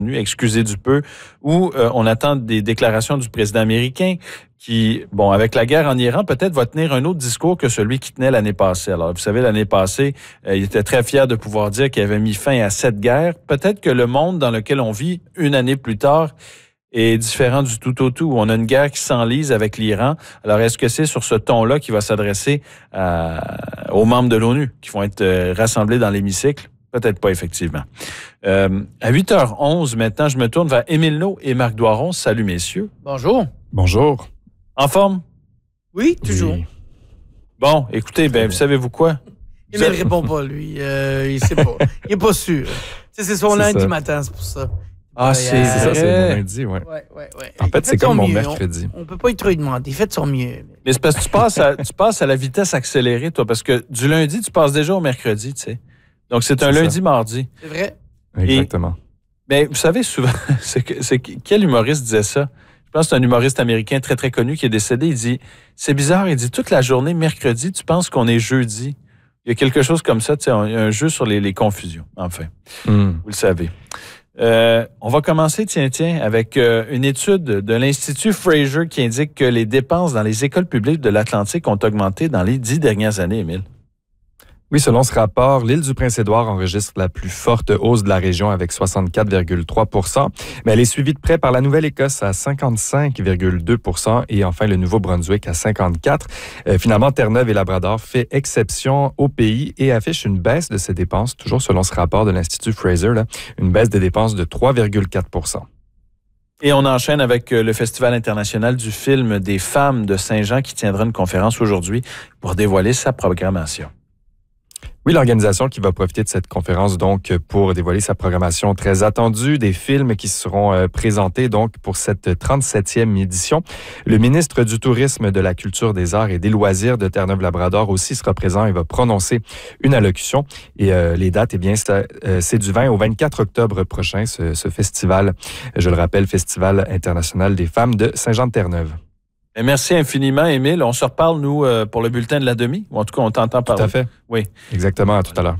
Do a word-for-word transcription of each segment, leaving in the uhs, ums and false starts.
excusez du peu, où euh, on attend des déclarations du président américain qui, bon, avec la guerre en Iran, peut-être va tenir un autre discours que celui qu'il tenait l'année passée. Alors, vous savez, l'année passée, euh, il était très fier de pouvoir dire qu'il avait mis fin à cette guerre. Peut-être que le monde dans lequel on vit une année plus tard est différent du tout au tout. On a une guerre qui s'enlise avec l'Iran. Alors, est-ce que c'est sur ce ton-là qu'il va s'adresser à, aux membres de l'ONU qui vont être euh, rassemblés dans l'hémicycle? Peut-être pas, effectivement. Euh, à huit heures onze, maintenant, je me tourne vers Émile Naud et Marc Doiron. Salut, messieurs. Bonjour. Bonjour. En forme? Oui, toujours. Oui. Bon, écoutez, ben, vous savez-vous quoi? Émile ne répond pas, lui. Euh, il sait pas. Il n'est pas sûr. C'est, c'est son C'est lundi ça. matin, c'est pour ça. Ah, c'est Euh, C'est ça, c'est vrai. mon lundi, ouais. Ouais, ouais, ouais. En Il fait, c'est de son comme mon mieux. mercredi. On ne peut pas y trop lui demander. Il fait de son mieux. Mais c'est parce que tu passes, à, tu passes à la vitesse accélérée, toi, parce que du lundi, tu passes déjà au mercredi, tu sais. Donc, c'est un C'est lundi-mardi. C'est vrai. Exactement. Mais vous savez, souvent, c'est que, c'est que- quel humoriste disait ça? Je pense que c'est un humoriste américain très, très connu qui est décédé. Il dit, c'est bizarre, il dit, toute la journée, mercredi, tu penses qu'on est jeudi. Il y a quelque chose comme ça, tu sais, il y a un jeu sur les, les confusions, enfin. Mm. Vous le savez. Euh, on va commencer, tiens, tiens, avec euh, une étude de l'Institut Fraser qui indique que les dépenses dans les écoles publiques de l'Atlantique ont augmenté dans les dix dernières années, Émile. Oui, selon ce rapport, l'île du Prince-Édouard enregistre la plus forte hausse de la région avec soixante-quatre virgule trois pour cent, mais elle est suivie de près par la Nouvelle-Écosse à cinquante-cinq virgule deux pour cent et enfin le Nouveau-Brunswick à cinquante-quatre pour cent. Euh, finalement, Terre-Neuve et Labrador fait exception au pays et affiche une baisse de ses dépenses, toujours selon ce rapport de l'Institut Fraser, là, une baisse des dépenses de trois virgule quatre pour cent. Et on enchaîne avec le Festival international du film des femmes de Saint-Jean qui tiendra une conférence aujourd'hui pour dévoiler sa programmation. Oui, l'organisation qui va profiter de cette conférence donc pour dévoiler sa programmation très attendue, des films qui seront euh, présentés donc pour cette trente-septième édition. Le ministre du Tourisme, de la Culture, des Arts et des Loisirs de Terre-Neuve-Labrador aussi sera présent et va prononcer une allocution. Et euh, les dates, eh bien, c'est, euh, c'est du vingt au vingt-quatre octobre prochain, ce, ce festival, je le rappelle, Festival international des femmes de Saint-Jean-de-Terre-Neuve. Et merci infiniment, Émile. On se reparle, nous, euh, pour le bulletin de la demi. Ou en tout cas, on t'entend parler. Tout à fait. Oui. Exactement, à tout à l'heure.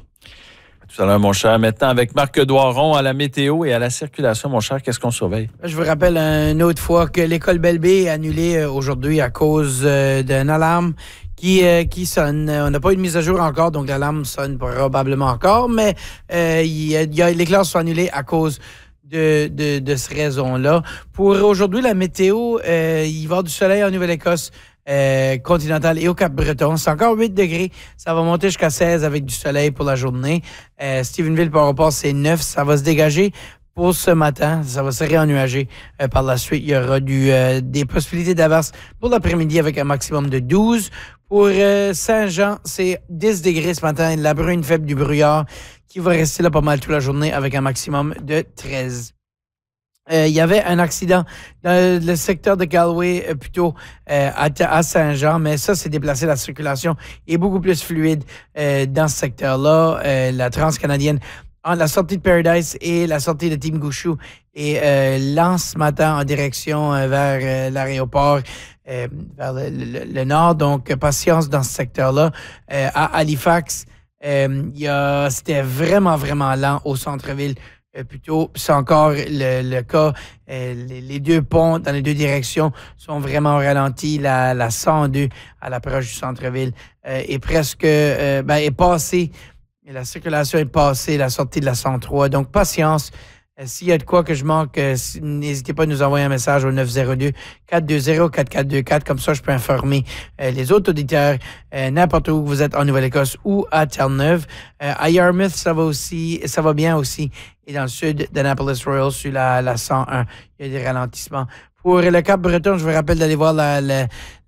À tout à l'heure, mon cher. Maintenant, avec Marc Doiron à la météo et à la circulation, mon cher, qu'est-ce qu'on surveille? Je vous rappelle une autre fois que l'école Belle-Baie est annulée aujourd'hui à cause euh, d'une alarme qui, euh, qui sonne. On n'a pas eu de mise à jour encore, donc l'alarme sonne probablement encore, mais euh, il y a, il y a, les classes sont annulées à cause De, de, de cette raison-là. Pour aujourd'hui, la météo, euh, il va y avoir du soleil en Nouvelle-Écosse euh, continentale et au Cap-Breton. C'est encore huit degrés. Ça va monter jusqu'à seize avec du soleil pour la journée. Euh, Stephenville, par rapport, c'est neuf. Ça va se dégager pour ce matin. Ça va se réennuager euh, par la suite. Il y aura du, euh, des possibilités d'averse pour l'après-midi avec un maximum de douze. Pour euh, Saint-Jean, c'est dix degrés ce matin. La brune faible du brouillard qui va rester là pas mal toute la journée avec un maximum de treize. Euh, il y avait un accident dans le secteur de Galway, euh, plutôt euh, à, à Saint-Jean, mais ça, c'est déplacé. La circulation est beaucoup plus fluide euh, dans ce secteur-là. Euh, la transcanadienne, entre la sortie de Paradise et la sortie de Team Gouchou est euh, lente ce matin en direction euh, vers euh, l'aéroport, euh, vers le, le, le nord. Donc, patience dans ce secteur-là. Euh, à Halifax, Euh, il y a, c'était vraiment, vraiment lent au centre-ville euh, plutôt. C'est encore le, le cas. Euh, les, les deux ponts dans les deux directions sont vraiment ralentis. La, la cent deux à l'approche du centre-ville euh, est presque euh, ben, est passée. Et la circulation est passée, la sortie de la cent trois. Donc, patience. Euh, s'il y a de quoi que je manque, euh, n'hésitez pas à nous envoyer un message au neuf zéro deux, quatre deux zéro, quatre quatre deux quatre. Comme ça, je peux informer euh, les autres auditeurs euh, n'importe où vous êtes en Nouvelle-Écosse ou à Terre-Neuve. Euh, à Yarmouth, ça va aussi, ça va bien aussi. Et dans le sud d'Annapolis Royal, sur la, la cent un, il y a des ralentissements. Pour le Cap-Breton, je vous rappelle d'aller voir la, la,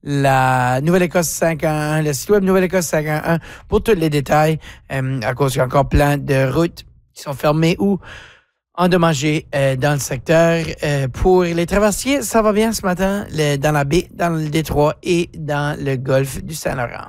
la Nouvelle-Écosse cinq un un, le site web Nouvelle-Écosse cinq un un pour tous les détails, euh, à cause qu'il y a encore plein de routes qui sont fermées ou endommagés euh, dans le secteur. Euh, pour les traversiers, ça va bien ce matin le, dans la baie, dans le détroit et dans le golfe du Saint-Laurent.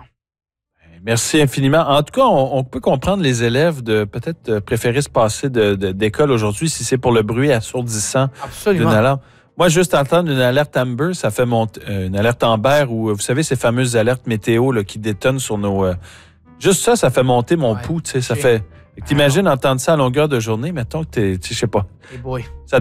Merci infiniment. En tout cas, on, on peut comprendre les élèves de peut-être préférer se passer de, de, d'école aujourd'hui si c'est pour le bruit assourdissant Absolument. d'une alarme. Moi, juste entendre une alerte Amber, ça fait monter euh, une alerte Amber ou vous savez ces fameuses alertes météo là, qui détonnent sur nos. Euh, juste ça, ça fait monter mon ouais. pouls. Tu sais, ça fait. T'imagines entendre ça à longueur de journée, mettons que t'es, je sais pas. Hey boy. Ça